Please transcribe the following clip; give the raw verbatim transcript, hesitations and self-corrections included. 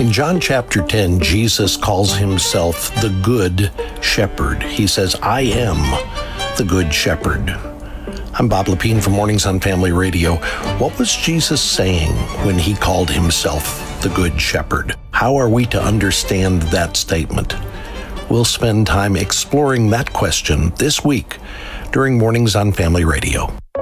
In John chapter ten, Jesus calls himself the Good Shepherd. He says, I am the Good Shepherd. I'm Bob Lepine from Mornings on Family Radio. What was Jesus saying when he called himself the Good Shepherd? How are we to understand that statement? We'll spend time exploring that question this week during Mornings on Family Radio.